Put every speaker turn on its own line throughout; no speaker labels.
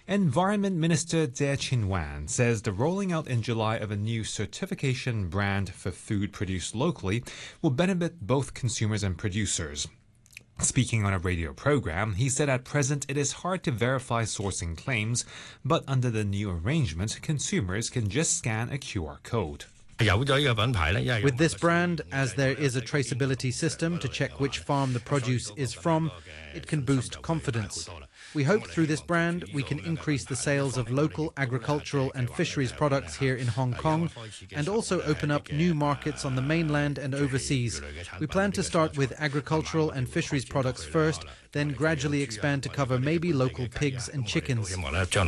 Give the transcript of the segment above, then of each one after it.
Environment Minister Jie Qinwan says the rolling out in July of a new certification brand for food produced locally will benefit both consumers and producers. Speaking on a radio program, he said at present it is hard to verify sourcing claims, but under the new arrangement, consumers can just scan a QR code.
With this brand, as there is a traceability system to check which farm the produce is from, it can boost confidence. We hope through this brand we can increase the sales of local agricultural and fisheries products here in Hong Kong and also open up new markets on the mainland and overseas. We plan to start with agricultural and fisheries products first, then gradually expand to cover maybe local pigs and chickens.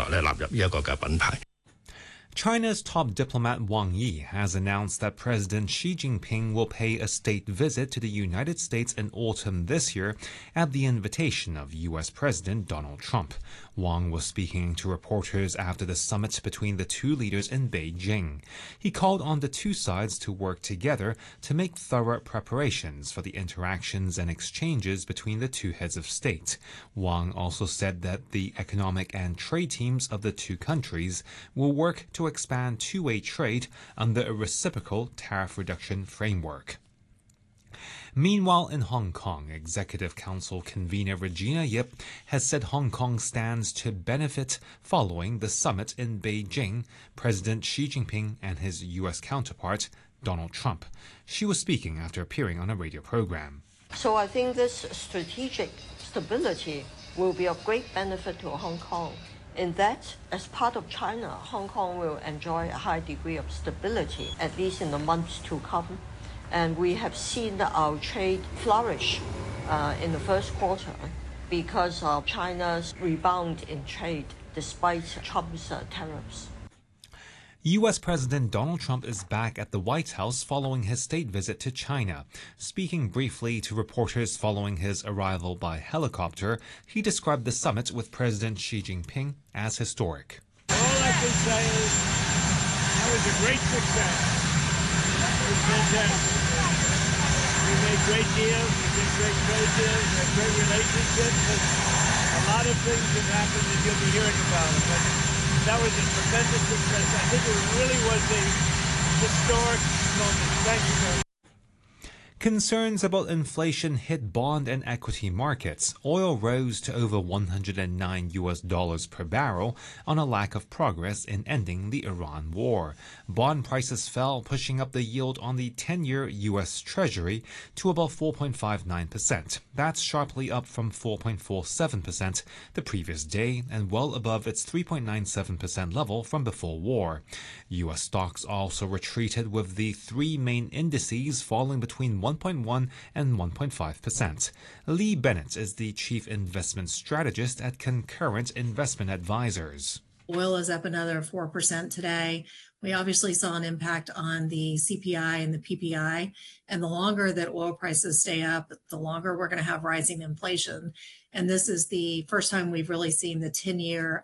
China's top diplomat Wang Yi has announced that President Xi Jinping will pay a state visit to the United States in autumn this year at the invitation of U.S. President Donald Trump. Wang was speaking to reporters after the summit between the two leaders in Beijing. He called on the two sides to work together to make thorough preparations for the interactions and exchanges between the two heads of state. Wang also said that the economic and trade teams of the two countries will work to expand two-way trade under a reciprocal tariff reduction framework. Meanwhile, in Hong Kong, Executive Council convener Regina Yip has said Hong Kong stands to benefit following the summit in Beijing, President Xi Jinping and his U.S. counterpart, Donald Trump. She was speaking after appearing on a radio program.
So I think this strategic stability will be of great benefit to Hong Kong. In that, as part of China, Hong Kong will enjoy a high degree of stability, at least in the months to come. And we have seen our trade flourish in the first quarter because of China's rebound in trade despite Trump's tariffs.
U.S. President Donald Trump is back at the White House following his state visit to China. Speaking briefly to reporters following his arrival by helicopter, he described the summit with President Xi Jinping as historic.
All I can say is that was a great success. It was fantastic. We made great deals, we did great trade deals, we had great relationships, and a lot of things have happened that you'll be hearing about. But that was a tremendous success. I think it really was a historic moment. Thank you very much.
Concerns about inflation hit bond and equity markets. Oil rose to over $109 per barrel on a lack of progress in ending the Iran war. Bond prices fell, pushing up the yield on the 10-year U.S. Treasury to about 4.59%. That's sharply up from 4.47% the previous day and well above its 3.97% level from before war. U.S. stocks also retreated, with the three main indices falling between 1.1 and 1.5%. Lee Bennett is the chief investment strategist at Concurrent Investment Advisors.
Oil is up another 4% today. We obviously saw an impact on the CPI and the PPI. And the longer that oil prices stay up, the longer we're going to have rising inflation. And this is the first time we've really seen the 10-year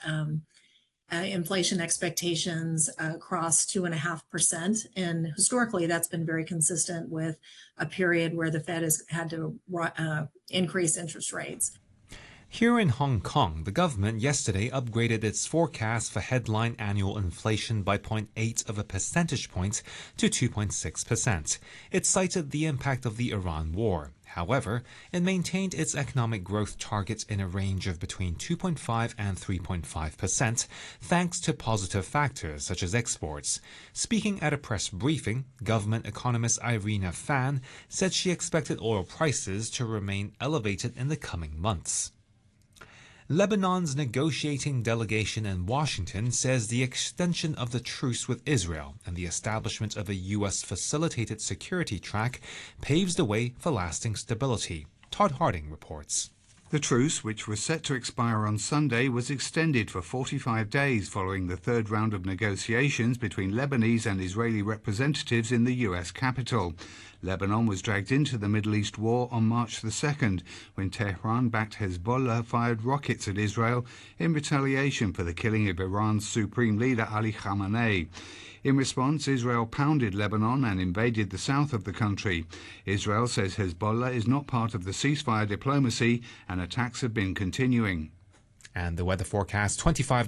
inflation expectations cross 2.5%. And historically, that's been very consistent with a period where the Fed has had to increase interest rates.
Here in Hong Kong, the government yesterday upgraded its forecast for headline annual inflation by 0.8 of a percentage point to 2.6%. It cited the impact of the Iran war. However, it maintained its economic growth targets in a range of between 2.5 and 3.5%, thanks to positive factors such as exports. Speaking at a press briefing, government economist Irina Fan said she expected oil prices to remain elevated in the coming months. Lebanon's negotiating delegation in Washington says the extension of the truce with Israel and the establishment of a U.S. facilitated security track paves the way for lasting stability. Todd Harding reports.
The truce, which was set to expire on Sunday, was extended for 45 days following the third round of negotiations between Lebanese and Israeli representatives in the U.S. capital. Lebanon was dragged into the Middle East war on March the 2nd, when Tehran-backed Hezbollah fired rockets at Israel in retaliation for the killing of Iran's supreme leader Ali Khamenei. In response, Israel pounded Lebanon and invaded the south of the country. Israel says Hezbollah is not part of the ceasefire diplomacy and attacks have been continuing.
And the weather forecast, 25